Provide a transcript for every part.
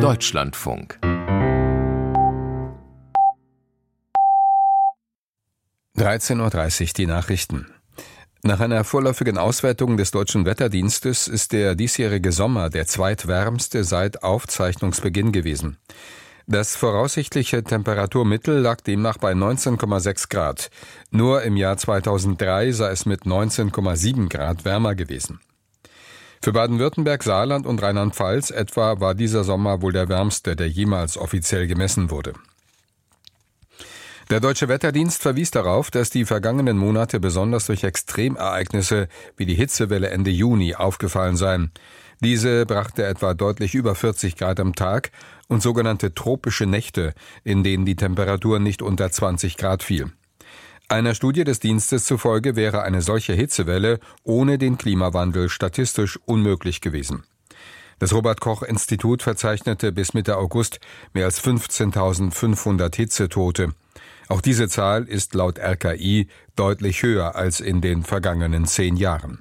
Deutschlandfunk 13:30 Uhr die Nachrichten. Nach einer vorläufigen Auswertung des Deutschen Wetterdienstes ist der diesjährige Sommer der zweitwärmste seit Aufzeichnungsbeginn gewesen. Das voraussichtliche Temperaturmittel lag demnach bei 19,6 Grad. Nur im Jahr 2003 sei es mit 19,7 Grad wärmer gewesen. Für Baden-Württemberg, Saarland und Rheinland-Pfalz etwa war dieser Sommer wohl der wärmste, der jemals offiziell gemessen wurde. Der Deutsche Wetterdienst verwies darauf, dass die vergangenen Monate besonders durch Extremereignisse wie die Hitzewelle Ende Juni aufgefallen seien. Diese brachte etwa deutlich über 40 Grad am Tag und sogenannte tropische Nächte, in denen die Temperatur nicht unter 20 Grad fiel. Einer Studie des Dienstes zufolge wäre eine solche Hitzewelle ohne den Klimawandel statistisch unmöglich gewesen. Das Robert-Koch-Institut verzeichnete bis Mitte August mehr als 15.500 Hitzetote. Auch diese Zahl ist laut RKI deutlich höher als in den vergangenen 10 Jahren.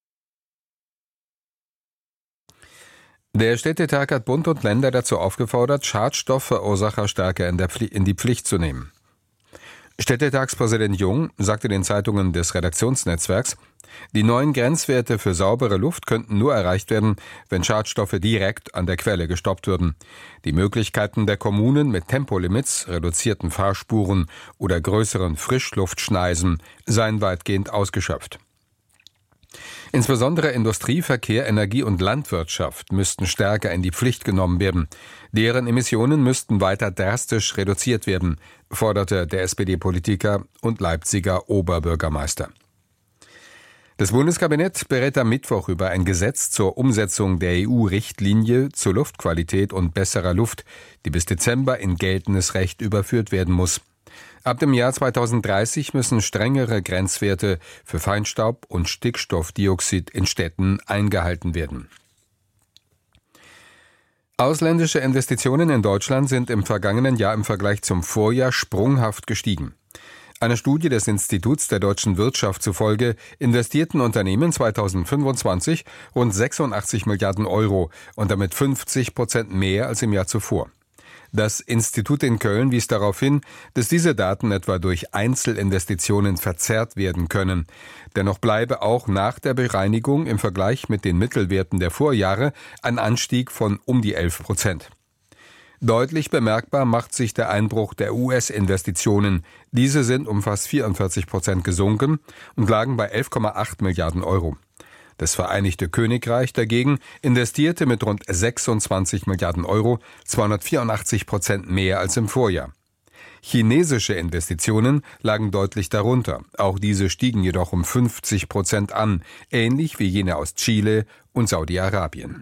Der Städtetag hat Bund und Länder dazu aufgefordert, Schadstoffverursacher stärker in die Pflicht zu nehmen. Städtetagspräsident Jung sagte den Zeitungen des Redaktionsnetzwerks, die neuen Grenzwerte für saubere Luft könnten nur erreicht werden, wenn Schadstoffe direkt an der Quelle gestoppt würden. Die Möglichkeiten der Kommunen mit Tempolimits, reduzierten Fahrspuren oder größeren Frischluftschneisen seien weitgehend ausgeschöpft. Insbesondere Industrie, Verkehr, Energie und Landwirtschaft müssten stärker in die Pflicht genommen werden. Deren Emissionen müssten weiter drastisch reduziert werden, forderte der SPD-Politiker und Leipziger Oberbürgermeister. Das Bundeskabinett berät am Mittwoch über ein Gesetz zur Umsetzung der EU-Richtlinie zur Luftqualität und besserer Luft, die bis Dezember in geltendes Recht überführt werden muss. Ab dem Jahr 2030 müssen strengere Grenzwerte für Feinstaub und Stickstoffdioxid in Städten eingehalten werden. Ausländische Investitionen in Deutschland sind im vergangenen Jahr im Vergleich zum Vorjahr sprunghaft gestiegen. Einer Studie des Instituts der deutschen Wirtschaft zufolge investierten Unternehmen 2025 rund 86 Milliarden Euro und damit 50% mehr als im Jahr zuvor. Das Institut in Köln wies darauf hin, dass diese Daten etwa durch Einzelinvestitionen verzerrt werden können. Dennoch bleibe auch nach der Bereinigung im Vergleich mit den Mittelwerten der Vorjahre ein Anstieg von um die 11%. Deutlich bemerkbar macht sich der Einbruch der US-Investitionen. Diese sind um fast 44% gesunken und lagen bei 11,8 Milliarden Euro. Das Vereinigte Königreich dagegen investierte mit rund 26 Milliarden Euro 284% mehr als im Vorjahr. Chinesische Investitionen lagen deutlich darunter. Auch diese stiegen jedoch um 50% an, ähnlich wie jene aus Chile und Saudi-Arabien.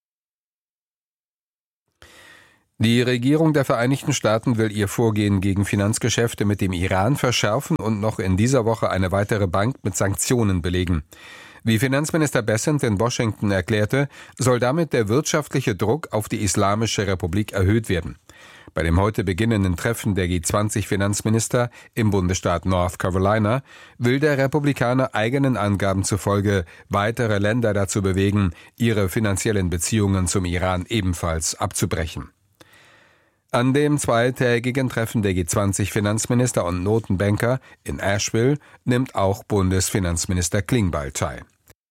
Die Regierung der Vereinigten Staaten will ihr Vorgehen gegen Finanzgeschäfte mit dem Iran verschärfen und noch in dieser Woche eine weitere Bank mit Sanktionen belegen. Wie Finanzminister Bessent in Washington erklärte, soll damit der wirtschaftliche Druck auf die Islamische Republik erhöht werden. Bei dem heute beginnenden Treffen der G20-Finanzminister im Bundesstaat North Carolina will der Republikaner eigenen Angaben zufolge weitere Länder dazu bewegen, ihre finanziellen Beziehungen zum Iran ebenfalls abzubrechen. An dem zweitägigen Treffen der G20-Finanzminister und Notenbanker in Asheville nimmt auch Bundesfinanzminister Klingbeil teil.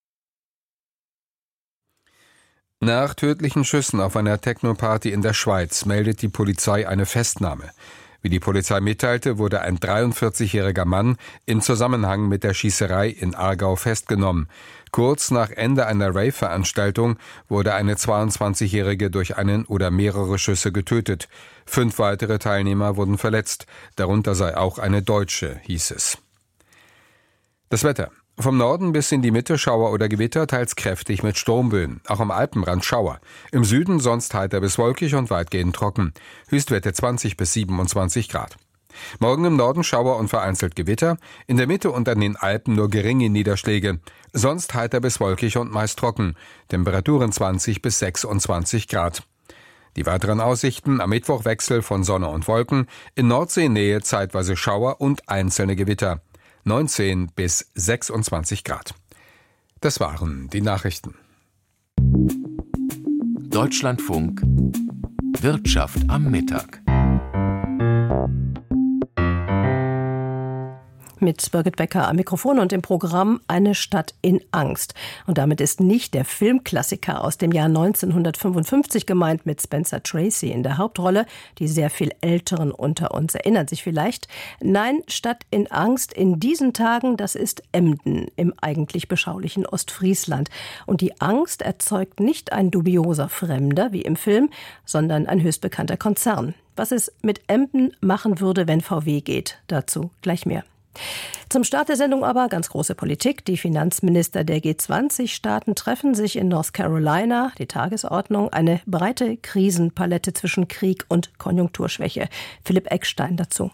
Nach tödlichen Schüssen auf einer Techno-Party in der Schweiz meldet die Polizei eine Festnahme. Wie die Polizei mitteilte, wurde ein 43-jähriger Mann im Zusammenhang mit der Schießerei in Aargau festgenommen. Kurz nach Ende einer Rave-Veranstaltung wurde eine 22-jährige durch einen oder mehrere Schüsse getötet. 5 weitere Teilnehmer wurden verletzt. Darunter sei auch eine Deutsche, hieß es. Das Wetter. Vom Norden bis in die Mitte Schauer oder Gewitter, teils kräftig mit Sturmböen. Auch am Alpenrand Schauer. Im Süden sonst heiter bis wolkig und weitgehend trocken. Höchstwerte 20 bis 27 Grad. Morgen im Norden Schauer und vereinzelt Gewitter. In der Mitte und an den Alpen nur geringe Niederschläge. Sonst heiter bis wolkig und meist trocken. Temperaturen 20 bis 26 Grad. Die weiteren Aussichten: am Mittwoch Wechsel von Sonne und Wolken. In Nordseenähe zeitweise Schauer und einzelne Gewitter. 19 bis 26 Grad. Das waren die Nachrichten. Deutschlandfunk Wirtschaft am Mittag. Mit Birgit Becker am Mikrofon und im Programm Eine Stadt in Angst. Und damit ist nicht der Filmklassiker aus dem Jahr 1955 gemeint mit Spencer Tracy in der Hauptrolle. Die sehr viel Älteren unter uns erinnern sich vielleicht. Nein, Stadt in Angst in diesen Tagen, das ist Emden im eigentlich beschaulichen Ostfriesland. Und die Angst erzeugt nicht ein dubioser Fremder wie im Film, sondern ein höchst bekannter Konzern. Was es mit Emden machen würde, wenn VW geht, dazu gleich mehr. Zum Start der Sendung aber ganz große Politik. Die Finanzminister der G20-Staaten treffen sich in North Carolina. Die Tagesordnung, eine breite Krisenpalette zwischen Krieg und Konjunkturschwäche. Philipp Eckstein dazu.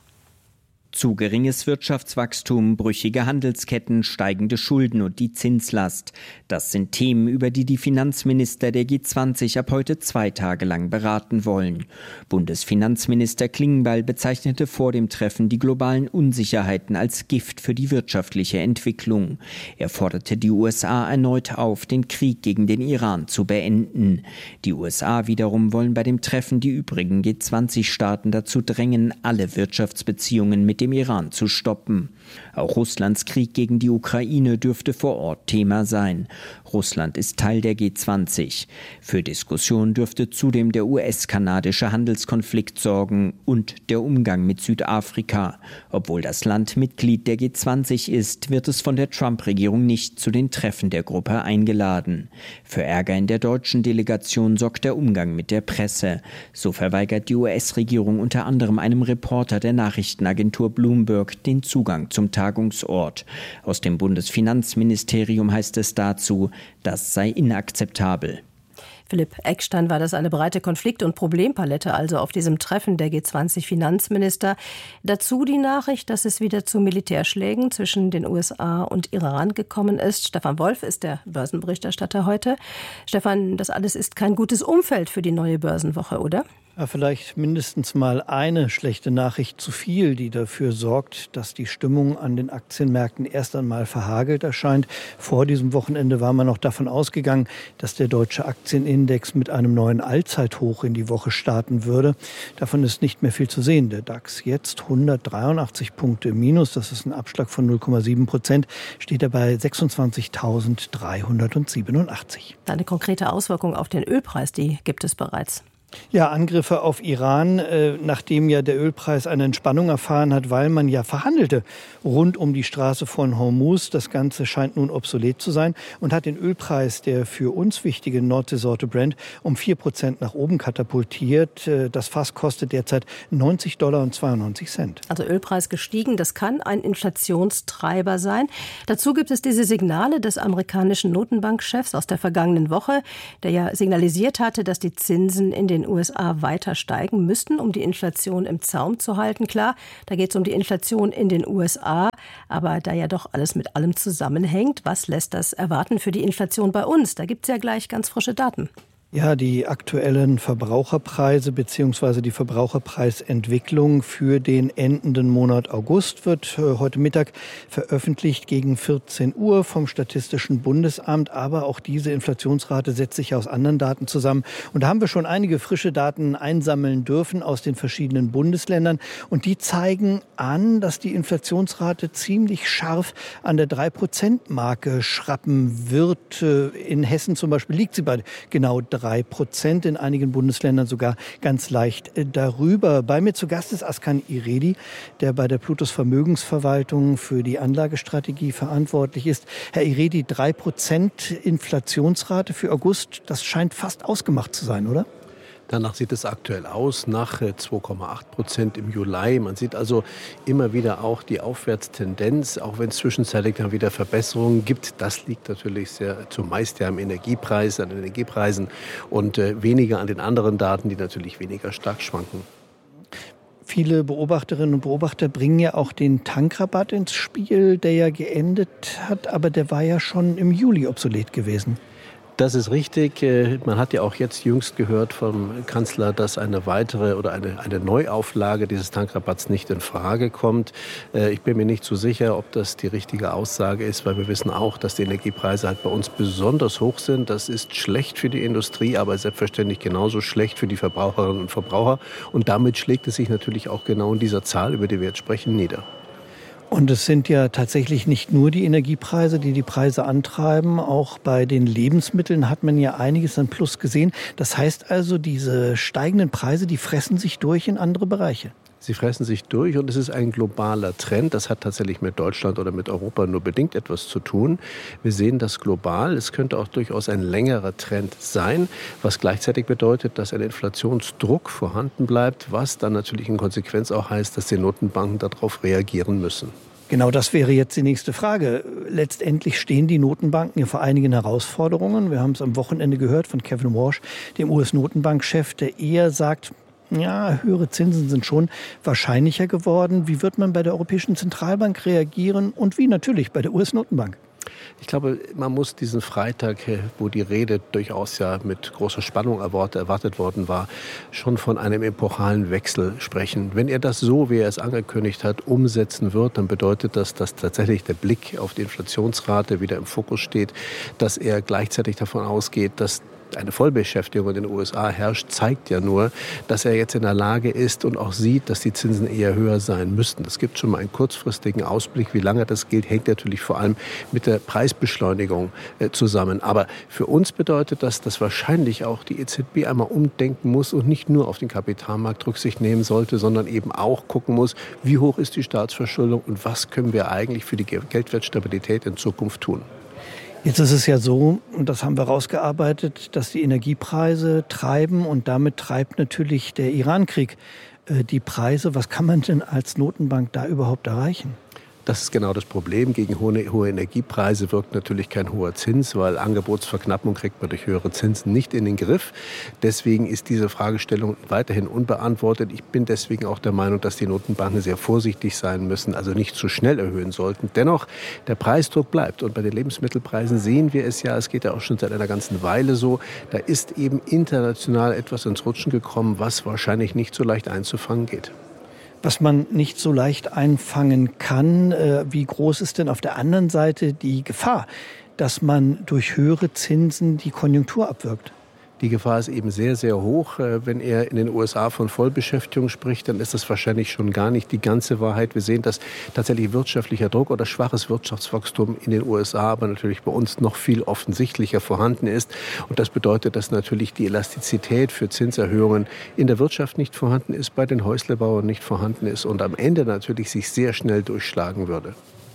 Zu geringes Wirtschaftswachstum, brüchige Handelsketten, steigende Schulden und die Zinslast. Das sind Themen, über die die Finanzminister der G20 ab heute 2 Tage lang beraten wollen. Bundesfinanzminister Klingbeil bezeichnete vor dem Treffen die globalen Unsicherheiten als Gift für die wirtschaftliche Entwicklung. Er forderte die USA erneut auf, den Krieg gegen den Iran zu beenden. Die USA wiederum wollen bei dem Treffen die übrigen G20-Staaten dazu drängen, alle Wirtschaftsbeziehungen mit dem Iran zu stoppen. Auch Russlands Krieg gegen die Ukraine dürfte vor Ort Thema sein. Russland ist Teil der G20. Für Diskussion dürfte zudem der US-kanadische Handelskonflikt sorgen und der Umgang mit Südafrika. Obwohl das Land Mitglied der G20 ist, wird es von der Trump-Regierung nicht zu den Treffen der Gruppe eingeladen. Für Ärger in der deutschen Delegation sorgt der Umgang mit der Presse. So verweigert die US-Regierung unter anderem einem Reporter der Nachrichtenagentur Bloomberg den Zugang zum Tagungsort. Aus dem Bundesfinanzministerium heißt es dazu, das sei inakzeptabel. Philipp Eckstein, war das eine breite Konflikt- und Problempalette also auf diesem Treffen der G20-Finanzminister. Dazu die Nachricht, dass es wieder zu Militärschlägen zwischen den USA und Iran gekommen ist. Stefan Wolf ist der Börsenberichterstatter heute. Stefan, das alles ist kein gutes Umfeld für die neue Börsenwoche, oder? Ja, vielleicht mindestens mal eine schlechte Nachricht zu viel, die dafür sorgt, dass die Stimmung an den Aktienmärkten erst einmal verhagelt erscheint. Vor diesem Wochenende war man noch davon ausgegangen, dass der deutsche Aktienindex mit einem neuen Allzeithoch in die Woche starten würde. Davon ist nicht mehr viel zu sehen. Der DAX jetzt 183 Punkte im Minus, das ist ein Abschlag von 0,7%, steht er bei 26.387. Eine konkrete Auswirkung auf den Ölpreis, die gibt es bereits. Ja, Angriffe auf Iran, nachdem ja der Ölpreis eine Entspannung erfahren hat, weil man ja verhandelte rund um die Straße von Hormuz. Das Ganze scheint nun obsolet zu sein und hat den Ölpreis, der für uns wichtige Nordseesorte Brent, um 4% nach oben katapultiert. Das Fass kostet derzeit $90,92. Also Ölpreis gestiegen, das kann ein Inflationstreiber sein. Dazu gibt es diese Signale des amerikanischen Notenbankchefs aus der vergangenen Woche, der ja signalisiert hatte, dass die Zinsen in den USA weiter steigen müssten, um die Inflation im Zaum zu halten. Klar, da geht es um die Inflation in den USA, aber da ja doch alles mit allem zusammenhängt, was lässt das erwarten für die Inflation bei uns? Da gibt es ja gleich ganz frische Daten. Ja, die aktuellen Verbraucherpreise bzw. die Verbraucherpreisentwicklung für den endenden Monat August wird heute Mittag veröffentlicht gegen 14 Uhr vom Statistischen Bundesamt. Aber auch diese Inflationsrate setzt sich aus anderen Daten zusammen. Und da haben wir schon einige frische Daten einsammeln dürfen aus den verschiedenen Bundesländern. Und die zeigen an, dass die Inflationsrate ziemlich scharf an der 3%-Marke schrappen wird. In Hessen zum Beispiel liegt sie bei genau 3%, in einigen Bundesländern sogar ganz leicht darüber. Bei mir zu Gast ist Askan Iredi, der bei der Plutos Vermögensverwaltung für die Anlagestrategie verantwortlich ist. Herr Iredi, 3% Inflationsrate für August, das scheint fast ausgemacht zu sein, oder? Danach sieht es aktuell aus, nach 2,8% im Juli. Man sieht also immer wieder auch die Aufwärtstendenz, auch wenn es zwischenzeitlich dann wieder Verbesserungen gibt. Das liegt natürlich zumeist ja am Energiepreis, an den Energiepreisen und weniger an den anderen Daten, die natürlich weniger stark schwanken. Viele Beobachterinnen und Beobachter bringen ja auch den Tankrabatt ins Spiel, der ja geendet hat, aber der war ja schon im Juli obsolet gewesen. Das ist richtig. Man hat ja auch jetzt jüngst gehört vom Kanzler, dass eine weitere oder eine Neuauflage dieses Tankrabatts nicht in Frage kommt. Ich bin mir nicht so sicher, ob das die richtige Aussage ist, weil wir wissen auch, dass die Energiepreise halt bei uns besonders hoch sind. Das ist schlecht für die Industrie, aber selbstverständlich genauso schlecht für die Verbraucherinnen und Verbraucher. Und damit schlägt es sich natürlich auch genau in dieser Zahl, über die wir jetzt sprechen, nieder. Und es sind ja tatsächlich nicht nur die Energiepreise, die die Preise antreiben. Auch bei den Lebensmitteln hat man ja einiges an Plus gesehen. Das heißt also, diese steigenden Preise, die fressen sich durch in andere Bereiche. Sie fressen sich durch und es ist ein globaler Trend. Das hat tatsächlich mit Deutschland oder mit Europa nur bedingt etwas zu tun. Wir sehen das global. Es könnte auch durchaus ein längerer Trend sein, was gleichzeitig bedeutet, dass ein Inflationsdruck vorhanden bleibt, was dann natürlich in Konsequenz auch heißt, dass die Notenbanken darauf reagieren müssen. Genau, das wäre jetzt die nächste Frage. Letztendlich stehen die Notenbanken ja vor einigen Herausforderungen. Wir haben es am Wochenende gehört von Kevin Warsh, dem US-Notenbankchef, der eher sagt, ja, höhere Zinsen sind schon wahrscheinlicher geworden. Wie wird man bei der Europäischen Zentralbank reagieren und wie natürlich bei der US-Notenbank? Ich glaube, man muss diesen Freitag, wo die Rede durchaus ja mit großer Spannung erwartet worden war, schon von einem epochalen Wechsel sprechen. Wenn er das so, wie er es angekündigt hat, umsetzen wird, dann bedeutet das, dass tatsächlich der Blick auf die Inflationsrate wieder im Fokus steht, dass er gleichzeitig davon ausgeht, dass eine Vollbeschäftigung in den USA herrscht, zeigt ja nur, dass er jetzt in der Lage ist und auch sieht, dass die Zinsen eher höher sein müssten. Es gibt schon mal einen kurzfristigen Ausblick. Wie lange das gilt, hängt natürlich vor allem mit der Preisbeschleunigung zusammen. Aber für uns bedeutet das, dass wahrscheinlich auch die EZB einmal umdenken muss und nicht nur auf den Kapitalmarkt Rücksicht nehmen sollte, sondern eben auch gucken muss, wie hoch ist die Staatsverschuldung und was können wir eigentlich für die Geldwertstabilität in Zukunft tun. Jetzt ist es ja so, und das haben wir rausgearbeitet, dass die Energiepreise treiben und damit treibt natürlich der Iran-Krieg die Preise. Was kann man denn als Notenbank da überhaupt erreichen? Das ist genau das Problem. Gegen hohe Energiepreise wirkt natürlich kein hoher Zins, weil Angebotsverknappung kriegt man durch höhere Zinsen nicht in den Griff. Deswegen ist diese Fragestellung weiterhin unbeantwortet. Ich bin deswegen auch der Meinung, dass die Notenbanken sehr vorsichtig sein müssen, also nicht zu schnell erhöhen sollten. Dennoch, der Preisdruck bleibt. Und bei den Lebensmittelpreisen sehen wir es ja, es geht ja auch schon seit einer ganzen Weile so, da ist eben international etwas ins Rutschen gekommen, was wahrscheinlich nicht so leicht einzufangen geht. Was man nicht so leicht einfangen kann, wie groß ist denn auf der anderen Seite die Gefahr, dass man durch höhere Zinsen die Konjunktur abwirkt? Die Gefahr ist eben sehr, sehr hoch. Wenn er in den USA von Vollbeschäftigung spricht, dann ist das wahrscheinlich schon gar nicht die ganze Wahrheit. Wir sehen, dass tatsächlich wirtschaftlicher Druck oder schwaches Wirtschaftswachstum in den USA, aber natürlich bei uns noch viel offensichtlicher vorhanden ist. Und das bedeutet, dass natürlich die Elastizität für Zinserhöhungen in der Wirtschaft nicht vorhanden ist, bei den Häuslebauern nicht vorhanden ist und am Ende natürlich sich sehr schnell durchschlagen würde.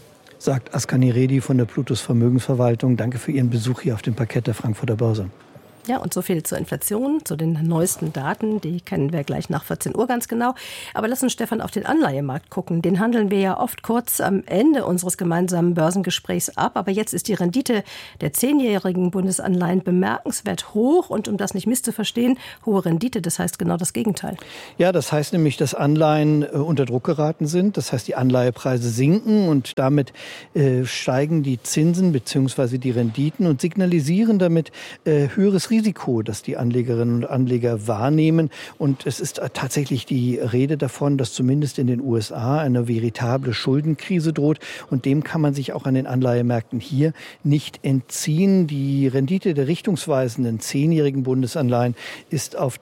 Sagt Ascani Redi von der Plutus Vermögensverwaltung. Danke für Ihren Besuch hier auf dem Parkett der Frankfurter Börse. Ja, und so viel zur Inflation, zu den neuesten Daten. Die kennen wir gleich nach 14 Uhr ganz genau. Aber lass uns, Stefan, auf den Anleihemarkt gucken. Den handeln wir ja oft kurz am Ende unseres gemeinsamen Börsengesprächs ab. Aber jetzt ist die Rendite der 10-jährigen Bundesanleihen bemerkenswert hoch. Und um das nicht misszuverstehen, hohe Rendite, das heißt genau das Gegenteil. Ja, das heißt nämlich, dass Anleihen unter Druck geraten sind. Das heißt, die Anleihepreise sinken und damit steigen die Zinsen bzw. die Renditen und signalisieren damit höheres Risiko, das die Anlegerinnen und Anleger wahrnehmen. Und es ist tatsächlich die Rede davon, dass zumindest in den USA eine veritable Schuldenkrise droht. Und dem kann man sich auch an den Anleihemärkten hier nicht entziehen. Die Rendite der richtungsweisenden 10-jährigen Bundesanleihen ist auf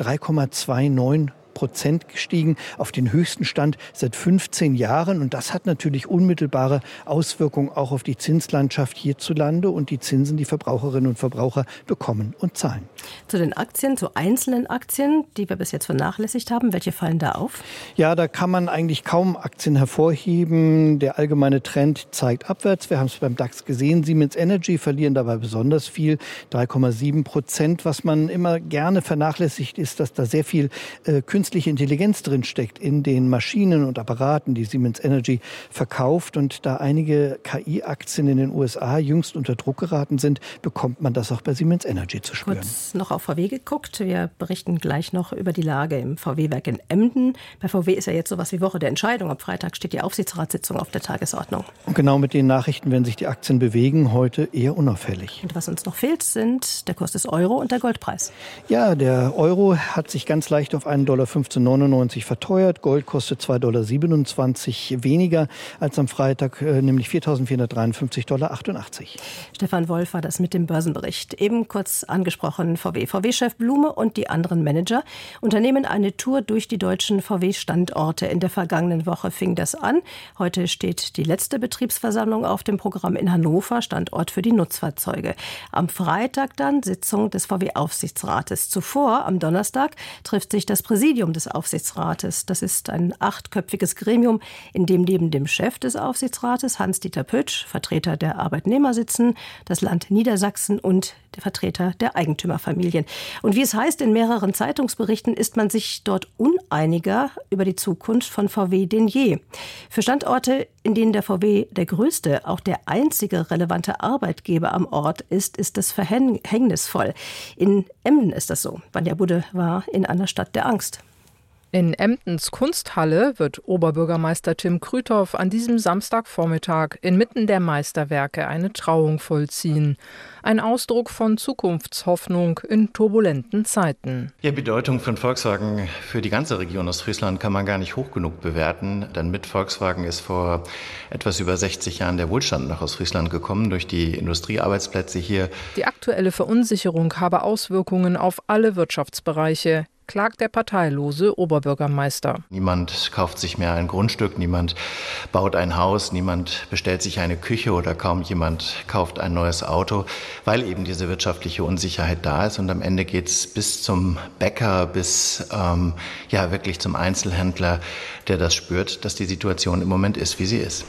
3,29% gestiegen, auf den höchsten Stand seit 15 Jahren. Und das hat natürlich unmittelbare Auswirkungen auch auf die Zinslandschaft hierzulande und die Zinsen, die Verbraucherinnen und Verbraucher bekommen und zahlen. Zu den Aktien, zu einzelnen Aktien, die wir bis jetzt vernachlässigt haben, welche fallen da auf? Ja, da kann man eigentlich kaum Aktien hervorheben. Der allgemeine Trend zeigt abwärts. Wir haben es beim DAX gesehen. Siemens Energy verlieren dabei besonders viel, 3,7%. Was man immer gerne vernachlässigt, ist, dass da sehr viel künstliche künstliche Intelligenz drinsteckt in den Maschinen und Apparaten, die Siemens Energy verkauft. Und da einige KI-Aktien in den USA jüngst unter Druck geraten sind, bekommt man das auch bei Siemens Energy zu spüren. Kurz noch auf VW geguckt. Wir berichten gleich noch über die Lage im VW-Werk in Emden. Bei VW ist ja jetzt sowas wie Woche der Entscheidung. Am Freitag steht die Aufsichtsratssitzung auf der Tagesordnung. Und genau mit den Nachrichten werden sich die Aktien bewegen, heute eher unauffällig. Und was uns noch fehlt, sind der Kurs des Euro und der Goldpreis. Ja, der Euro hat sich ganz leicht auf $1,1599 verteuert. Gold kostet $2,27 weniger als am Freitag, nämlich $4.453,88. Stefan Wolf war das mit dem Börsenbericht. Eben kurz angesprochen VW. VW-Chef Blume und die anderen Manager unternehmen eine Tour durch die deutschen VW-Standorte. In der vergangenen Woche fing das an. Heute steht die letzte Betriebsversammlung auf dem Programm in Hannover, Standort für die Nutzfahrzeuge. Am Freitag dann Sitzung des VW-Aufsichtsrates. Zuvor, am Donnerstag, trifft sich das Präsidium des Aufsichtsrates. Das ist ein 8-köpfiges Gremium, in dem neben dem Chef des Aufsichtsrates, Hans-Dieter Pütsch, Vertreter der Arbeitnehmer sitzen, das Land Niedersachsen und der Vertreter der Eigentümerfamilien. Und wie es heißt in mehreren Zeitungsberichten, ist man sich dort uneiniger über die Zukunft von VW denn je. Für Standorte, in denen der VW der größte, auch der einzige relevante Arbeitgeber am Ort ist, ist es verhängnisvoll. In Emden ist das so. Vanja Budde war in einer Stadt der Angst. In Emdens Kunsthalle wird Oberbürgermeister Tim Krüthoff an diesem Samstagvormittag inmitten der Meisterwerke eine Trauung vollziehen. Ein Ausdruck von Zukunftshoffnung in turbulenten Zeiten. Die Bedeutung von Volkswagen für die ganze Region Ostfriesland kann man gar nicht hoch genug bewerten. Denn mit Volkswagen ist vor etwas über 60 Jahren der Wohlstand nach Ostfriesland gekommen durch die Industriearbeitsplätze hier. Die aktuelle Verunsicherung habe Auswirkungen auf alle Wirtschaftsbereiche, klagt der parteilose Oberbürgermeister. Niemand kauft sich mehr ein Grundstück, niemand baut ein Haus, niemand bestellt sich eine Küche oder kaum jemand kauft ein neues Auto, weil eben diese wirtschaftliche Unsicherheit da ist. Und am Ende geht es bis zum Bäcker, bis wirklich zum Einzelhändler, der das spürt, dass die Situation im Moment ist, wie sie ist.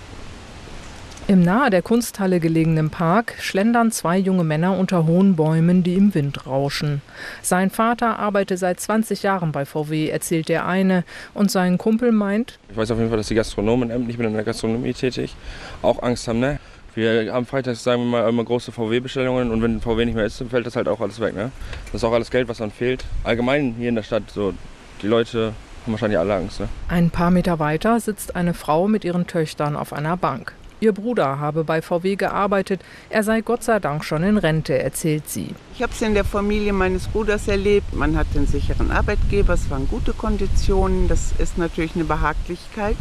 Im nahe der Kunsthalle gelegenen Park schlendern 2 junge Männer unter hohen Bäumen, die im Wind rauschen. Sein Vater arbeite seit 20 Jahren bei VW, erzählt der eine, und sein Kumpel meint: Ich weiß auf jeden Fall, dass die Gastronomen in Emden, ich bin in der Gastronomie tätig, auch Angst haben, ne? Wir haben freitags, sagen wir mal, immer große VW-Bestellungen und wenn VW nicht mehr ist, dann fällt das halt auch alles weg, ne? Das ist auch alles Geld, was dann fehlt. Allgemein hier in der Stadt, so die Leute haben wahrscheinlich alle Angst, ne? Ein paar Meter weiter sitzt eine Frau mit ihren Töchtern auf einer Bank. Ihr Bruder habe bei VW gearbeitet, er sei Gott sei Dank schon in Rente, erzählt sie. Ich habe es in der Familie meines Bruders erlebt. Man hat einen sicheren Arbeitgeber, es waren gute Konditionen. Das ist natürlich eine Behaglichkeit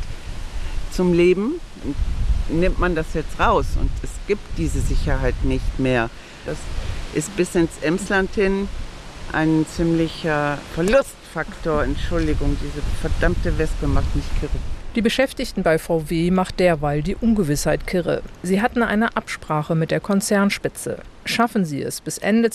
zum Leben. Nimmt man das jetzt raus und es gibt diese Sicherheit nicht mehr. Das ist bis ins Emsland hin ein ziemlicher Verlustfaktor. Entschuldigung, diese verdammte Wespe macht mich kirre. Die Beschäftigten bei VW macht derweil die Ungewissheit kirre. Sie hatten eine Absprache mit der Konzernspitze. Schaffen sie es, bis Ende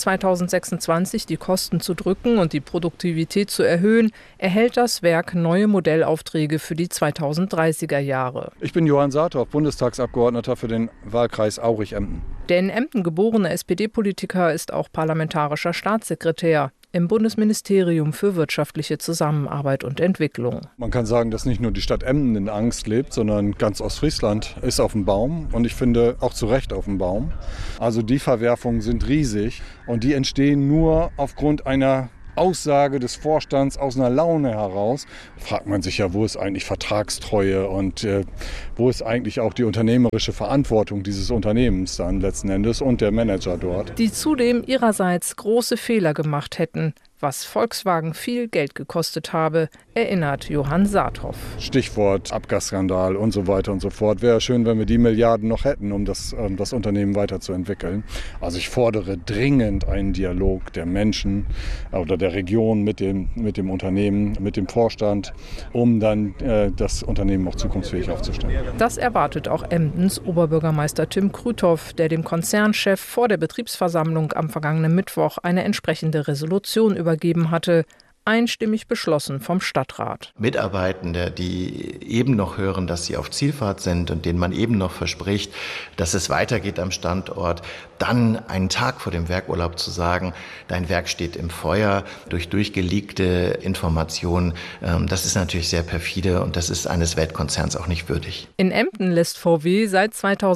2026 die Kosten zu drücken und die Produktivität zu erhöhen, erhält das Werk neue Modellaufträge für die 2030er Jahre. Ich bin Johann Saathoff, Bundestagsabgeordneter für den Wahlkreis Aurich-Emden. Der in Emden geborene SPD-Politiker ist auch parlamentarischer Staatssekretär im Bundesministerium für wirtschaftliche Zusammenarbeit und Entwicklung. Man kann sagen, dass nicht nur die Stadt Emden in Angst lebt, sondern ganz Ostfriesland ist auf dem Baum und ich finde auch zu Recht auf dem Baum. Also die Verwerfungen sind riesig und die entstehen nur aufgrund einer Aussage des Vorstands aus einer Laune heraus. Fragt man sich ja, wo ist eigentlich Vertragstreue und wo ist eigentlich auch die unternehmerische Verantwortung dieses Unternehmens dann letzten Endes und der Manager dort. Die zudem ihrerseits große Fehler gemacht hätten, was Volkswagen viel Geld gekostet habe, erinnert Johann Saathoff. Stichwort Abgasskandal und so weiter und so fort. Wäre schön, wenn wir die Milliarden noch hätten, um das Unternehmen weiterzuentwickeln. Also ich fordere dringend einen Dialog der Menschen oder der Region mit dem Unternehmen, mit dem Vorstand, um dann das Unternehmen auch zukunftsfähig aufzustellen. Das erwartet auch Emdens Oberbürgermeister Tim Krüthoff, der dem Konzernchef vor der Betriebsversammlung am vergangenen Mittwoch eine entsprechende Resolution übergeben hatte. einstimmig beschlossen vom Stadtrat. Mitarbeitende, die eben noch hören, dass sie auf Zielfahrt sind und denen man eben noch verspricht, dass es weitergeht am Standort, dann einen Tag vor dem Werkurlaub zu sagen, dein Werk steht im Feuer durch durchgeleakte Informationen, das ist natürlich sehr perfide und das ist eines Weltkonzerns auch nicht würdig. In Emden lässt VW seit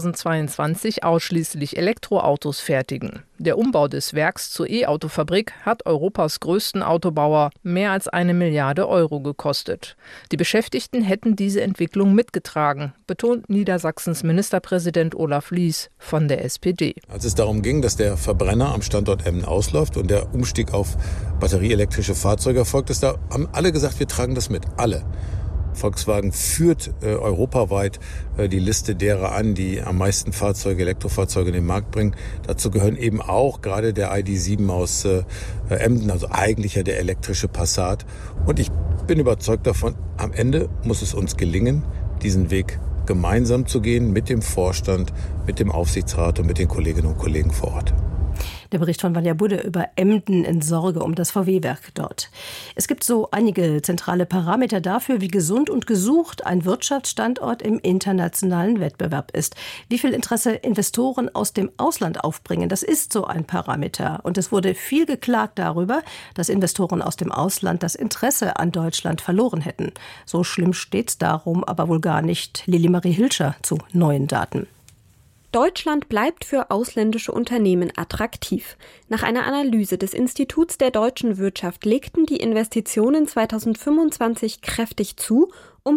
2022 ausschließlich Elektroautos fertigen. Der Umbau des Werks zur E-Auto-Fabrik hat Europas größten Autobauer mehr als 1 Milliarde Euro gekostet. Die Beschäftigten hätten diese Entwicklung mitgetragen, betont Niedersachsens Ministerpräsident Olaf Lies von der SPD. Als es darum ging, dass der Verbrenner am Standort Emden ausläuft und der Umstieg auf batterieelektrische Fahrzeuge erfolgt ist, da haben alle gesagt, wir tragen das mit, alle. Volkswagen führt europaweit die Liste derer an, die am meisten Elektrofahrzeuge in den Markt bringen. Dazu gehören eben auch gerade der ID.7 aus Emden, also eigentlich ja der elektrische Passat. Und ich bin überzeugt davon, am Ende muss es uns gelingen, diesen Weg gemeinsam zu gehen mit dem Vorstand, mit dem Aufsichtsrat und mit den Kolleginnen und Kollegen vor Ort. Der Bericht von Vanja Budde über Emden in Sorge um das VW-Werk dort. Es gibt so einige zentrale Parameter dafür, wie gesund und gesucht ein Wirtschaftsstandort im internationalen Wettbewerb ist. Wie viel Interesse Investoren aus dem Ausland aufbringen, das ist so ein Parameter. Und es wurde viel geklagt darüber, dass Investoren aus dem Ausland das Interesse an Deutschland verloren hätten. So schlimm steht's darum aber wohl gar nicht. Lili-Marie Hilscher zu neuen Daten. Deutschland bleibt für ausländische Unternehmen attraktiv. Nach einer Analyse des Instituts der deutschen Wirtschaft legten die Investitionen 2025 kräftig zu, um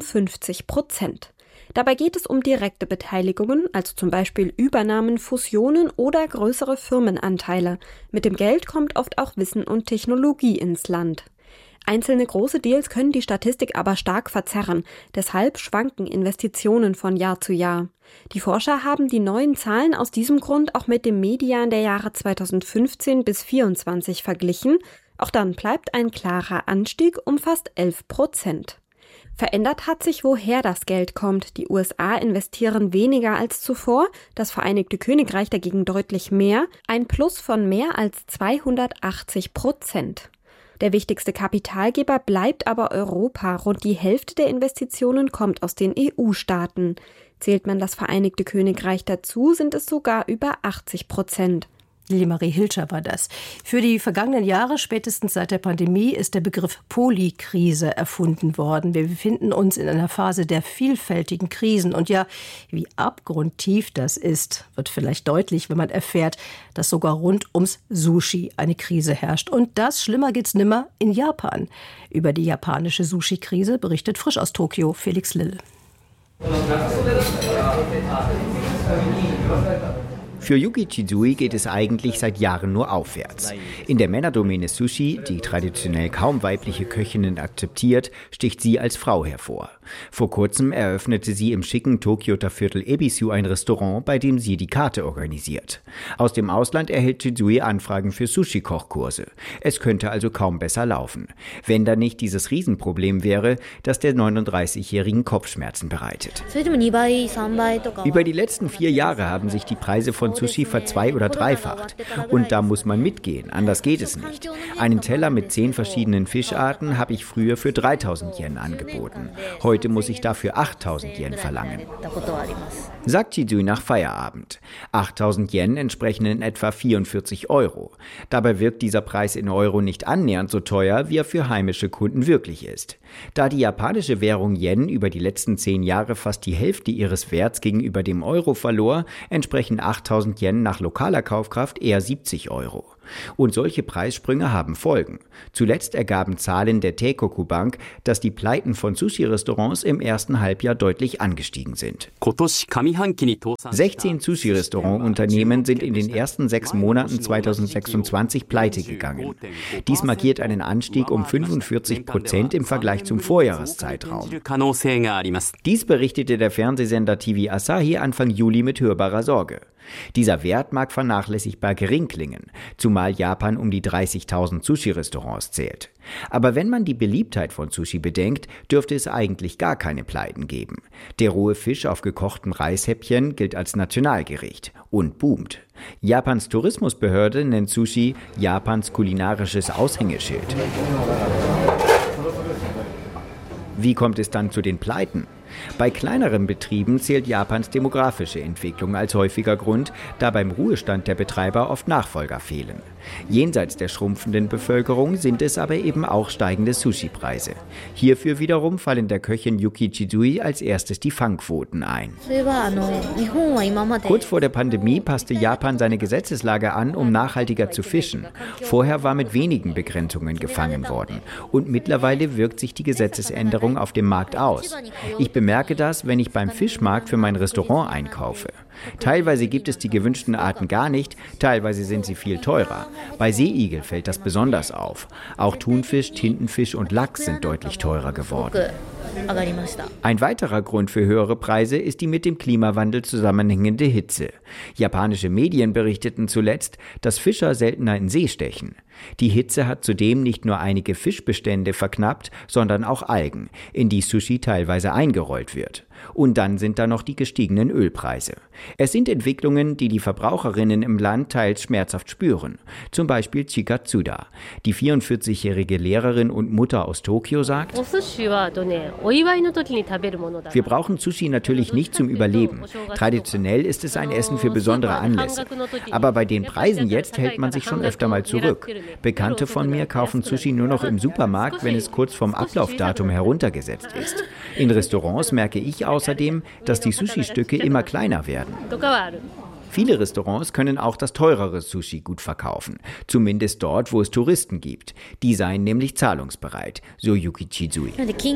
50%. Dabei geht es um direkte Beteiligungen, also zum Beispiel Übernahmen, Fusionen oder größere Firmenanteile. Mit dem Geld kommt oft auch Wissen und Technologie ins Land. Einzelne große Deals können die Statistik aber stark verzerren. Deshalb schwanken Investitionen von Jahr zu Jahr. Die Forscher haben die neuen Zahlen aus diesem Grund auch mit dem Median der Jahre 2015 bis 2024 verglichen. Auch dann bleibt ein klarer Anstieg um fast 11%. Verändert hat sich, woher das Geld kommt. Die USA investieren weniger als zuvor, das Vereinigte Königreich dagegen deutlich mehr, ein Plus von mehr als 280%. Der wichtigste Kapitalgeber bleibt aber Europa. Rund die Hälfte der Investitionen kommt aus den EU-Staaten. Zählt man das Vereinigte Königreich dazu, sind es sogar über 80%. Lili-Marie Hilscher war das. Für die vergangenen Jahre, spätestens seit der Pandemie, ist der Begriff Polykrise erfunden worden. Wir befinden uns in einer Phase der vielfältigen Krisen. Und ja, wie abgrundtief das ist, wird vielleicht deutlich, wenn man erfährt, dass sogar rund ums Sushi eine Krise herrscht. Und das, schlimmer geht's nimmer, in Japan. Über die japanische Sushi-Krise berichtet frisch aus Tokio Felix Lill. Für Yuki Chizui geht es eigentlich seit Jahren nur aufwärts. In der Männerdomäne Sushi, die traditionell kaum weibliche Köchinnen akzeptiert, sticht sie als Frau hervor. Vor kurzem eröffnete sie im schicken Tokioter Viertel Ebisu ein Restaurant, bei dem sie die Karte organisiert. Aus dem Ausland erhält Chizui Anfragen für Sushi-Kochkurse. Es könnte also kaum besser laufen. Wenn da nicht dieses Riesenproblem wäre, das der 39-jährigen Kopfschmerzen bereitet. Über die letzten 4 Jahre haben sich die Preise von Sushi verzwei- oder dreifacht. Und da muss man mitgehen, anders geht es nicht. Einen Teller mit 10 verschiedenen Fischarten habe ich früher für 3.000 Yen angeboten. Heute muss ich dafür 8.000 Yen verlangen. Sagt Chizui nach Feierabend. 8.000 Yen entsprechen in etwa 44 Euro. Dabei wirkt dieser Preis in Euro nicht annähernd so teuer, wie er für heimische Kunden wirklich ist. Da die japanische Währung Yen über die letzten 10 Jahre fast die Hälfte ihres Werts gegenüber dem Euro verlor, entsprechen 8.000 Yen nach lokaler Kaufkraft eher 70 Euro. Und solche Preissprünge haben Folgen. Zuletzt ergaben Zahlen der Teikoku Bank, dass die Pleiten von Sushi-Restaurants im ersten Halbjahr deutlich angestiegen sind. 16 Sushi-Restaurant-Unternehmen sind in den ersten 6 Monaten 2026 pleite gegangen. Dies markiert einen Anstieg um 45% im Vergleich zum Vorjahreszeitraum. Dies berichtete der Fernsehsender TV Asahi Anfang Juli mit hörbarer Sorge. Dieser Wert mag vernachlässigbar gering klingen, zumal Japan um die 30.000 Sushi-Restaurants zählt. Aber wenn man die Beliebtheit von Sushi bedenkt, dürfte es eigentlich gar keine Pleiten geben. Der rohe Fisch auf gekochten Reishäppchen gilt als Nationalgericht und boomt. Japans Tourismusbehörde nennt Sushi Japans kulinarisches Aushängeschild. Wie kommt es dann zu den Pleiten? Bei kleineren Betrieben zählt Japans demografische Entwicklung als häufiger Grund, da beim Ruhestand der Betreiber oft Nachfolger fehlen. Jenseits der schrumpfenden Bevölkerung sind es aber eben auch steigende Sushi-Preise. Hierfür wiederum fallen der Köchin Yuki Chizui als erstes die Fangquoten ein. Kurz vor der Pandemie passte Japan seine Gesetzeslage an, um nachhaltiger zu fischen. Vorher war mit wenigen Begrenzungen gefangen worden. Und mittlerweile wirkt sich die Gesetzesänderung auf dem Markt aus. Ich bemerke das, wenn ich beim Fischmarkt für mein Restaurant einkaufe. Teilweise gibt es die gewünschten Arten gar nicht, teilweise sind sie viel teurer. Bei Seeigel fällt das besonders auf. Auch Thunfisch, Tintenfisch und Lachs sind deutlich teurer geworden. Ein weiterer Grund für höhere Preise ist die mit dem Klimawandel zusammenhängende Hitze. Japanische Medien berichteten zuletzt, dass Fischer seltener in See stechen. Die Hitze hat zudem nicht nur einige Fischbestände verknappt, sondern auch Algen, in die Sushi teilweise eingerollt wird. Und dann sind da noch die gestiegenen Ölpreise. Es sind Entwicklungen, die die Verbraucherinnen im Land teils schmerzhaft spüren. Zum Beispiel Chika Tsuda. Die 44-jährige Lehrerin und Mutter aus Tokio sagt: Wir brauchen Sushi natürlich nicht zum Überleben. Traditionell ist es ein Essen für besondere Anlässe. Aber bei den Preisen jetzt hält man sich schon öfter mal zurück. Bekannte von mir kaufen Sushi nur noch im Supermarkt, wenn es kurz vom Ablaufdatum heruntergesetzt ist. In Restaurants merke ich außerdem, dass die Sushi-Stücke immer kleiner werden. Viele Restaurants können auch das teurere Sushi gut verkaufen. Zumindest dort, wo es Touristen gibt. Die seien nämlich zahlungsbereit, so Yuki Chizui.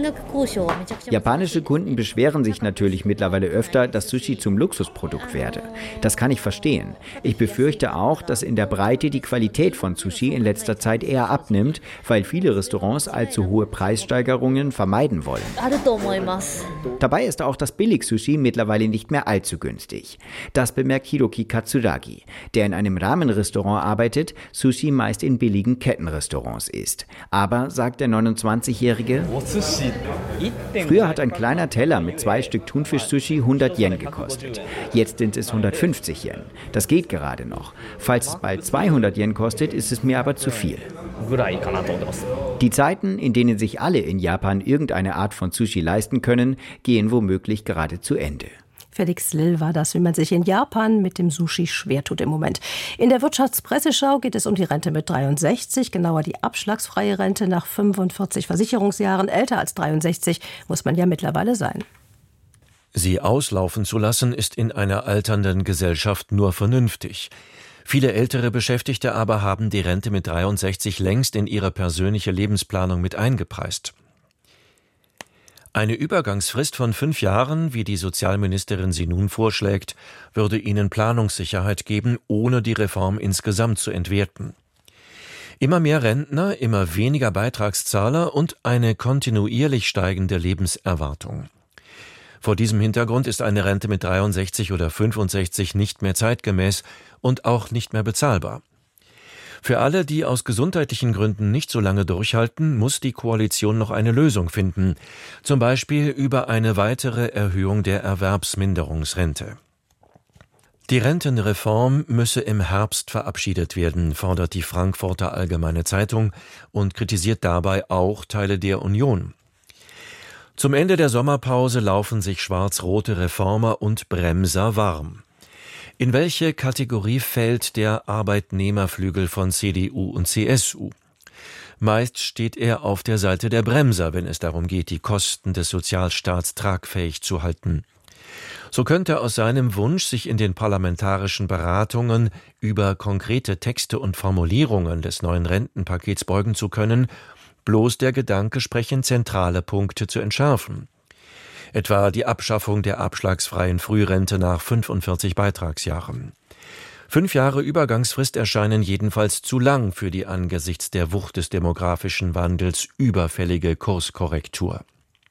Japanische Kunden beschweren sich natürlich mittlerweile öfter, dass Sushi zum Luxusprodukt werde. Das kann ich verstehen. Ich befürchte auch, dass in der Breite die Qualität von Sushi in letzter Zeit eher abnimmt, weil viele Restaurants allzu hohe Preissteigerungen vermeiden wollen. Dabei ist auch das Billig-Sushi mittlerweile nicht mehr allzu günstig. Das bemerkt Hiroki Katsuragi, der in einem Rahmenrestaurant arbeitet, Sushi meist in billigen Kettenrestaurants isst. Aber, sagt der 29-Jährige, früher hat ein kleiner Teller mit 2 Stück Thunfisch-Sushi 100 Yen gekostet. Jetzt sind es 150 Yen. Das geht gerade noch. Falls es bald 200 Yen kostet, ist es mir aber zu viel. Die Zeiten, in denen sich alle in Japan irgendeine Art von Sushi leisten können, gehen womöglich gerade zu Ende. Felix Lill war das, wie man sich in Japan mit dem Sushi schwer tut im Moment. In der Wirtschaftspresseschau geht es um die Rente mit 63, genauer die abschlagsfreie Rente nach 45 Versicherungsjahren. Älter als 63 muss man ja mittlerweile sein. Sie auslaufen zu lassen, ist in einer alternden Gesellschaft nur vernünftig. Viele ältere Beschäftigte aber haben die Rente mit 63 längst in ihre persönliche Lebensplanung mit eingepreist. Eine Übergangsfrist von 5 Jahren, wie die Sozialministerin sie nun vorschlägt, würde ihnen Planungssicherheit geben, ohne die Reform insgesamt zu entwerten. Immer mehr Rentner, immer weniger Beitragszahler und eine kontinuierlich steigende Lebenserwartung. Vor diesem Hintergrund ist eine Rente mit 63 oder 65 nicht mehr zeitgemäß und auch nicht mehr bezahlbar. Für alle, die aus gesundheitlichen Gründen nicht so lange durchhalten, muss die Koalition noch eine Lösung finden, zum Beispiel über eine weitere Erhöhung der Erwerbsminderungsrente. Die Rentenreform müsse im Herbst verabschiedet werden, fordert die Frankfurter Allgemeine Zeitung und kritisiert dabei auch Teile der Union. Zum Ende der Sommerpause laufen sich schwarz-rote Reformer und Bremser warm. In welche Kategorie fällt der Arbeitnehmerflügel von CDU und CSU? Meist steht er auf der Seite der Bremser, wenn es darum geht, die Kosten des Sozialstaats tragfähig zu halten. So könnte aus seinem Wunsch, sich in den parlamentarischen Beratungen über konkrete Texte und Formulierungen des neuen Rentenpakets beugen zu können, bloß der Gedanke sprechen, zentrale Punkte zu entschärfen. Etwa die Abschaffung der abschlagsfreien Frührente nach 45 Beitragsjahren. 5 Jahre Übergangsfrist erscheinen jedenfalls zu lang für die angesichts der Wucht des demografischen Wandels überfällige Kurskorrektur.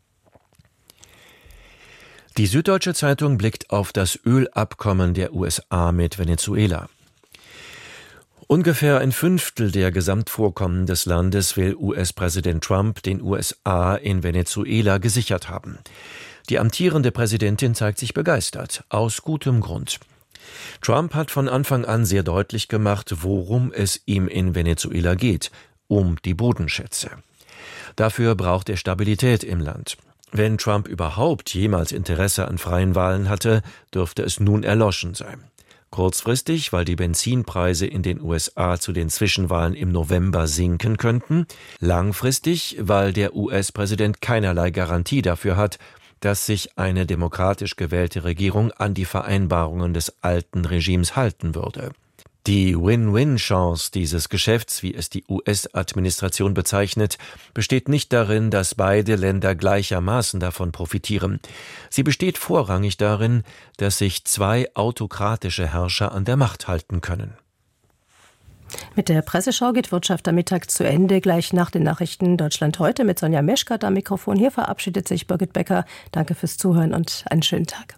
Die Süddeutsche Zeitung blickt auf das Ölabkommen der USA mit Venezuela. Ungefähr 1/5 der Gesamtvorkommen des Landes will US-Präsident Trump den USA in Venezuela gesichert haben. Die amtierende Präsidentin zeigt sich begeistert, aus gutem Grund. Trump hat von Anfang an sehr deutlich gemacht, worum es ihm in Venezuela geht, um die Bodenschätze. Dafür braucht er Stabilität im Land. Wenn Trump überhaupt jemals Interesse an freien Wahlen hatte, dürfte es nun erloschen sein. Kurzfristig, weil die Benzinpreise in den USA zu den Zwischenwahlen im November sinken könnten. Langfristig, weil der US-Präsident keinerlei Garantie dafür hat, dass sich eine demokratisch gewählte Regierung an die Vereinbarungen des alten Regimes halten würde. Die Win-Win-Chance dieses Geschäfts, wie es die US-Administration bezeichnet, besteht nicht darin, dass beide Länder gleichermaßen davon profitieren. Sie besteht vorrangig darin, dass sich zwei autokratische Herrscher an der Macht halten können. Mit der Presseschau geht Wirtschaft am Mittag zu Ende. Gleich nach den Nachrichten Deutschland heute mit Sonja Meschkat am Mikrofon. Hier verabschiedet sich Birgit Becker. Danke fürs Zuhören und einen schönen Tag.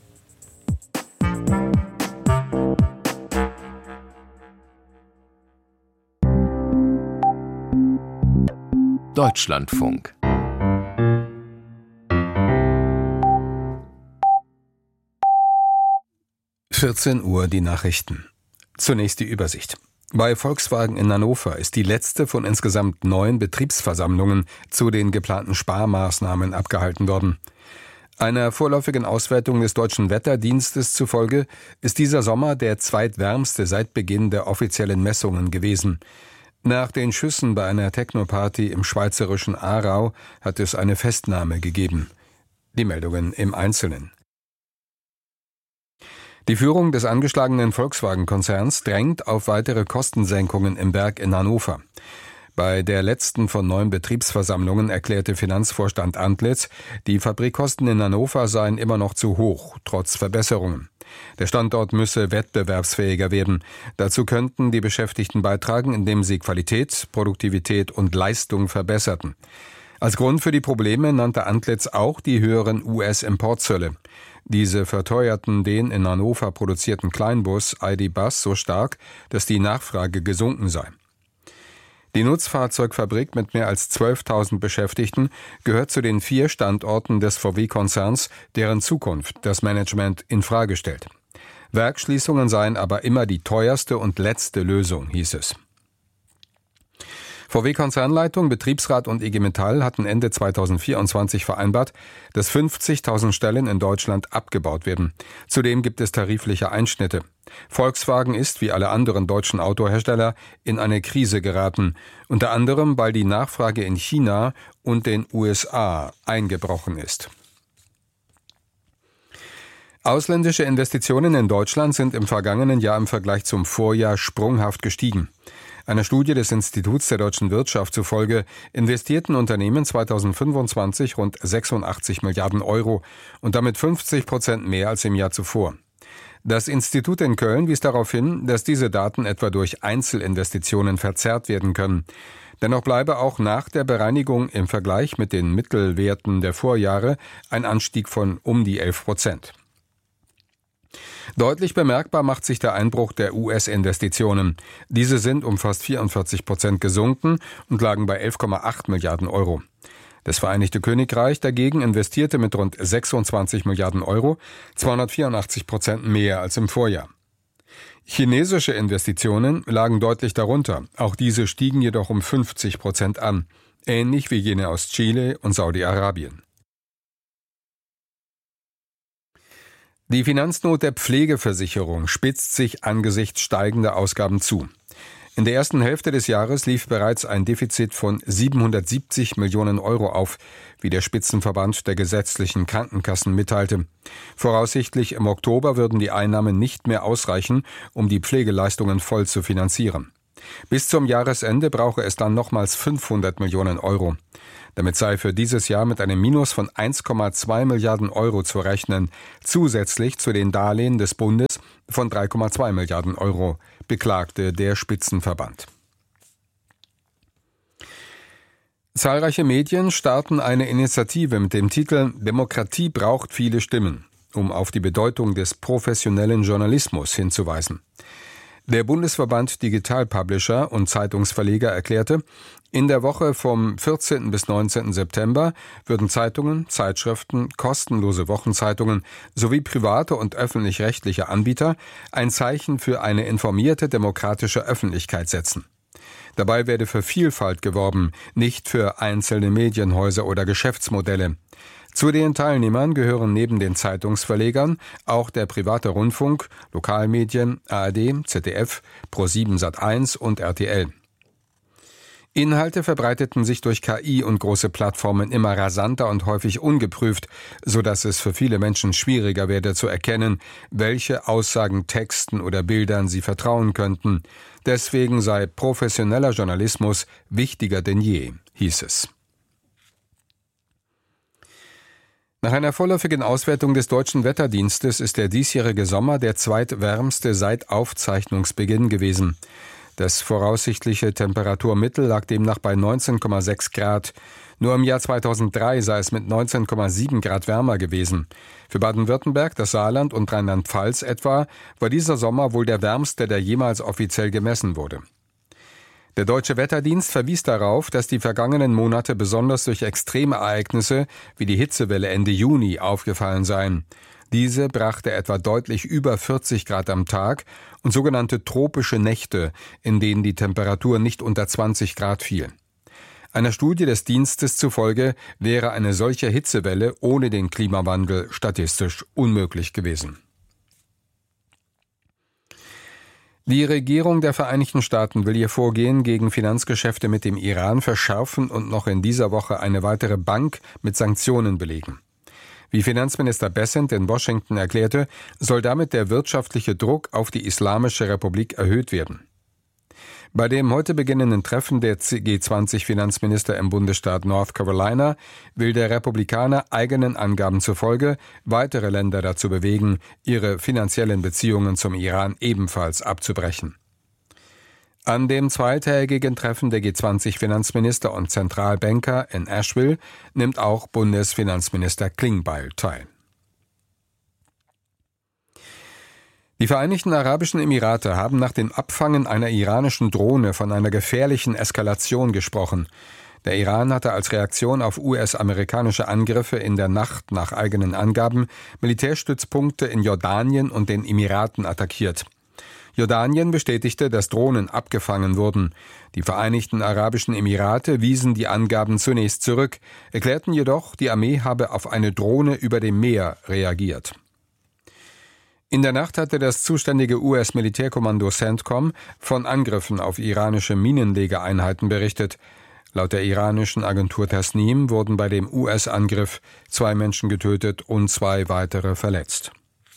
Deutschlandfunk. Uhr die Nachrichten. Zunächst die Übersicht. Bei Volkswagen in Hannover ist die letzte von insgesamt 9 Betriebsversammlungen zu den geplanten Sparmaßnahmen abgehalten worden. Einer vorläufigen Auswertung des Deutschen Wetterdienstes zufolge ist dieser Sommer der zweitwärmste seit Beginn der offiziellen Messungen gewesen. Nach den Schüssen bei einer Techno-Party im schweizerischen Aarau hat es eine Festnahme gegeben. Die Meldungen im Einzelnen. Die Führung des angeschlagenen Volkswagen-Konzerns drängt auf weitere Kostensenkungen im Werk in Hannover. Bei der letzten von 9 Betriebsversammlungen erklärte Finanzvorstand Antlitz, die Fabrikkosten in Hannover seien immer noch zu hoch, trotz Verbesserungen. Der Standort müsse wettbewerbsfähiger werden. Dazu könnten die Beschäftigten beitragen, indem sie Qualität, Produktivität und Leistung verbesserten. Als Grund für die Probleme nannte Antlitz auch die höheren US-Importzölle. Diese verteuerten den in Hannover produzierten Kleinbus ID. Buzz so stark, dass die Nachfrage gesunken sei. Die Nutzfahrzeugfabrik mit mehr als 12.000 Beschäftigten gehört zu den 4 Standorten des VW-Konzerns, deren Zukunft das Management infrage stellt. Werksschließungen seien aber immer die teuerste und letzte Lösung, hieß es. VW-Konzernleitung, Betriebsrat und IG Metall hatten Ende 2024 vereinbart, dass 50.000 Stellen in Deutschland abgebaut werden. Zudem gibt es tarifliche Einschnitte. Volkswagen ist, wie alle anderen deutschen Autohersteller, in eine Krise geraten, unter anderem, weil die Nachfrage in China und den USA eingebrochen ist. Ausländische Investitionen in Deutschland sind im vergangenen Jahr im Vergleich zum Vorjahr sprunghaft gestiegen. Einer Studie des Instituts der deutschen Wirtschaft zufolge investierten Unternehmen 2025 rund 86 Milliarden Euro und damit 50% mehr als im Jahr zuvor. Das Institut in Köln wies darauf hin, dass diese Daten etwa durch Einzelinvestitionen verzerrt werden können. Dennoch bleibe auch nach der Bereinigung im Vergleich mit den Mittelwerten der Vorjahre ein Anstieg von um die 11%. Deutlich bemerkbar macht sich der Einbruch der US-Investitionen. Diese sind um fast 44% gesunken und lagen bei 11,8 Milliarden Euro. Das Vereinigte Königreich dagegen investierte mit rund 26 Milliarden Euro, 284% mehr als im Vorjahr. Chinesische Investitionen lagen deutlich darunter. Auch diese stiegen jedoch um 50% an, ähnlich wie jene aus Chile und Saudi-Arabien. Die Finanznot der Pflegeversicherung spitzt sich angesichts steigender Ausgaben zu. In der ersten Hälfte des Jahres lief bereits ein Defizit von 770 Millionen Euro auf, wie der Spitzenverband der gesetzlichen Krankenkassen mitteilte. Voraussichtlich im Oktober würden die Einnahmen nicht mehr ausreichen, um die Pflegeleistungen voll zu finanzieren. Bis zum Jahresende brauche es dann nochmals 500 Millionen Euro. Damit sei für dieses Jahr mit einem Minus von 1,2 Milliarden Euro zu rechnen, zusätzlich zu den Darlehen des Bundes von 3,2 Milliarden Euro, beklagte der Spitzenverband. Zahlreiche Medien starten eine Initiative mit dem Titel »Demokratie braucht viele Stimmen«, um auf die Bedeutung des professionellen Journalismus hinzuweisen. Der Bundesverband Digital Publisher und Zeitungsverleger erklärte, in der Woche vom 14. bis 19. September würden Zeitungen, Zeitschriften, kostenlose Wochenzeitungen sowie private und öffentlich-rechtliche Anbieter ein Zeichen für eine informierte demokratische Öffentlichkeit setzen. Dabei werde für Vielfalt geworben, nicht für einzelne Medienhäuser oder Geschäftsmodelle. Zu den Teilnehmern gehören neben den Zeitungsverlegern auch der private Rundfunk, Lokalmedien, ARD, ZDF, Pro7 Sat1 und RTL. Inhalte verbreiteten sich durch KI und große Plattformen immer rasanter und häufig ungeprüft, sodass es für viele Menschen schwieriger werde zu erkennen, welche Aussagen, Texten oder Bildern sie vertrauen könnten. Deswegen sei professioneller Journalismus wichtiger denn je, hieß es. Nach einer vorläufigen Auswertung des Deutschen Wetterdienstes ist der diesjährige Sommer der zweitwärmste seit Aufzeichnungsbeginn gewesen. Das voraussichtliche Temperaturmittel lag demnach bei 19,6 Grad. Nur im Jahr 2003 sei es mit 19,7 Grad wärmer gewesen. Für Baden-Württemberg, das Saarland und Rheinland-Pfalz etwa war dieser Sommer wohl der wärmste, der jemals offiziell gemessen wurde. Der Deutsche Wetterdienst verwies darauf, dass die vergangenen Monate besonders durch Extremereignisse wie die Hitzewelle Ende Juni aufgefallen seien. Diese brachte etwa deutlich über 40 Grad am Tag und sogenannte tropische Nächte, in denen die Temperatur nicht unter 20 Grad fiel. Einer Studie des Dienstes zufolge wäre eine solche Hitzewelle ohne den Klimawandel statistisch unmöglich gewesen. Die Regierung der Vereinigten Staaten will ihr Vorgehen gegen Finanzgeschäfte mit dem Iran verschärfen und noch in dieser Woche eine weitere Bank mit Sanktionen belegen. Wie Finanzminister Bessent in Washington erklärte, soll damit der wirtschaftliche Druck auf die Islamische Republik erhöht werden. Bei dem heute beginnenden Treffen der G20-Finanzminister im Bundesstaat North Carolina will der Republikaner eigenen Angaben zufolge weitere Länder dazu bewegen, ihre finanziellen Beziehungen zum Iran ebenfalls abzubrechen. An dem zweitägigen Treffen der G20-Finanzminister und Zentralbanker in Asheville nimmt auch Bundesfinanzminister Klingbeil teil. Die Vereinigten Arabischen Emirate haben nach dem Abfangen einer iranischen Drohne von einer gefährlichen Eskalation gesprochen. Der Iran hatte als Reaktion auf US-amerikanische Angriffe in der Nacht nach eigenen Angaben Militärstützpunkte in Jordanien und den Emiraten attackiert. Jordanien bestätigte, dass Drohnen abgefangen wurden. Die Vereinigten Arabischen Emirate wiesen die Angaben zunächst zurück, erklärten jedoch, die Armee habe auf eine Drohne über dem Meer reagiert. In der Nacht hatte das zuständige US-Militärkommando CENTCOM von Angriffen auf iranische Minenlegeeinheiten berichtet. Laut der iranischen Agentur Tasnim wurden bei dem US-Angriff 2 Menschen getötet und 2 weitere verletzt.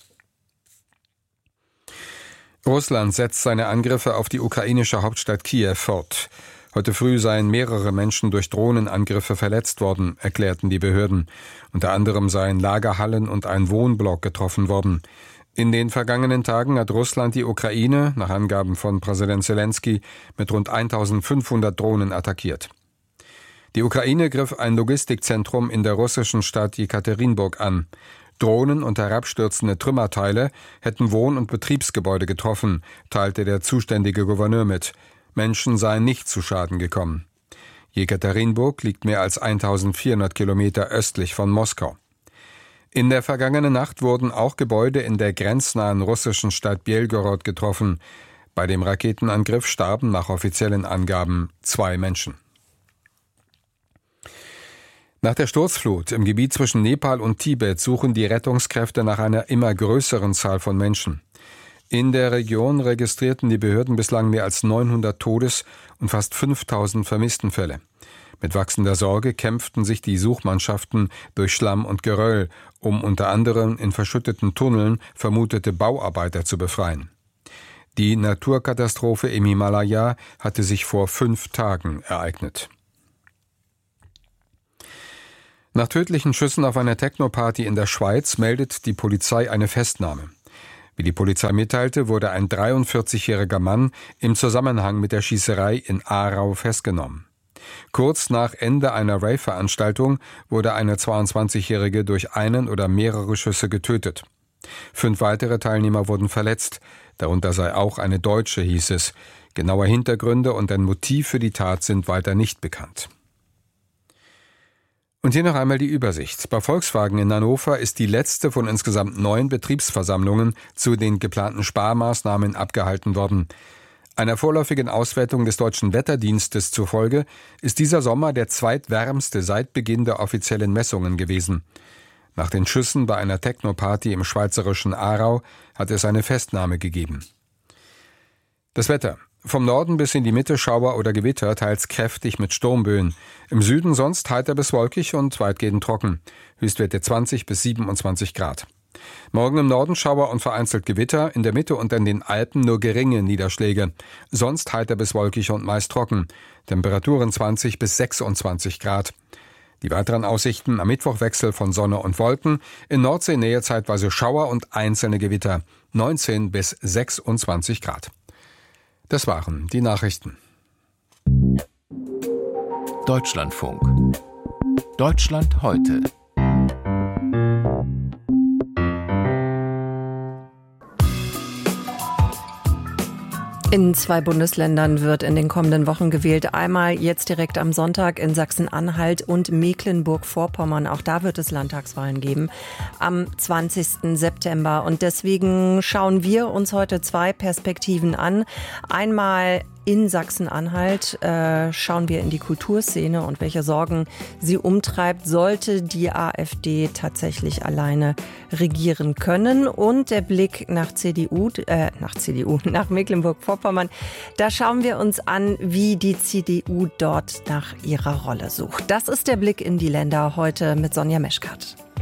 Russland setzt seine Angriffe auf die ukrainische Hauptstadt Kiew fort. Heute früh seien mehrere Menschen durch Drohnenangriffe verletzt worden, erklärten die Behörden. Unter anderem seien Lagerhallen und ein Wohnblock getroffen worden. In den vergangenen Tagen hat Russland die Ukraine, nach Angaben von Präsident Zelensky, mit rund 1500 Drohnen attackiert. Die Ukraine griff ein Logistikzentrum in der russischen Stadt Jekaterinburg an. Drohnen und herabstürzende Trümmerteile hätten Wohn- und Betriebsgebäude getroffen, teilte der zuständige Gouverneur mit. Menschen seien nicht zu Schaden gekommen. Jekaterinburg liegt mehr als 1400 Kilometer östlich von Moskau. In der vergangenen Nacht wurden auch Gebäude in der grenznahen russischen Stadt Belgorod getroffen. Bei dem Raketenangriff starben nach offiziellen Angaben 2 Menschen. Nach der Sturzflut im Gebiet zwischen Nepal und Tibet suchen die Rettungskräfte nach einer immer größeren Zahl von Menschen. In der Region registrierten die Behörden bislang mehr als 900 Todes- und fast 5000 Vermisstenfälle. Mit wachsender Sorge kämpften sich die Suchmannschaften durch Schlamm und Geröll, um unter anderem in verschütteten Tunneln vermutete Bauarbeiter zu befreien. Die Naturkatastrophe im Himalaya hatte sich vor 5 Tagen ereignet. Nach tödlichen Schüssen auf einer Techno-Party in der Schweiz meldet die Polizei eine Festnahme. Wie die Polizei mitteilte, wurde ein 43-jähriger Mann im Zusammenhang mit der Schießerei in Aarau festgenommen. Kurz nach Ende einer Rave-Veranstaltung wurde eine 22-Jährige durch einen oder mehrere Schüsse getötet. 5 weitere Teilnehmer wurden verletzt, darunter sei auch eine Deutsche, hieß es. Genaue Hintergründe und ein Motiv für die Tat sind weiter nicht bekannt. Und hier noch einmal die Übersicht. Bei Volkswagen in Hannover ist die letzte von insgesamt 9 Betriebsversammlungen zu den geplanten Sparmaßnahmen abgehalten worden. Einer vorläufigen Auswertung des Deutschen Wetterdienstes zufolge ist dieser Sommer der zweitwärmste seit Beginn der offiziellen Messungen gewesen. Nach den Schüssen bei einer Techno-Party im schweizerischen Aarau hat es eine Festnahme gegeben. Das Wetter. Vom Norden bis in die Mitte Schauer oder Gewitter, teils kräftig mit Sturmböen. Im Süden sonst heiter bis wolkig und weitgehend trocken. Höchstwerte 20 bis 27 Grad. Morgen im Norden Schauer und vereinzelt Gewitter, in der Mitte und an den Alpen nur geringe Niederschläge. Sonst heiter bis wolkig und meist trocken. Temperaturen 20 bis 26 Grad. Die weiteren Aussichten: am Mittwoch Wechsel von Sonne und Wolken, in Nordseenähe zeitweise Schauer und einzelne Gewitter. 19 bis 26 Grad. Das waren die Nachrichten. Deutschlandfunk. Deutschland heute. In 2 Bundesländern wird in den kommenden Wochen gewählt. Einmal jetzt direkt am Sonntag in Sachsen-Anhalt und Mecklenburg-Vorpommern. Auch da wird es Landtagswahlen geben am 20. September. Und deswegen schauen wir uns heute 2 Perspektiven an. Einmal in Sachsen-Anhalt schauen wir in die Kulturszene und welche Sorgen sie umtreibt, sollte die AfD tatsächlich alleine regieren können. Und der Blick nach Mecklenburg-Vorpommern. Da schauen wir uns an, wie die CDU dort nach ihrer Rolle sucht. Das ist der Blick in die Länder heute mit Sonja Meschkat.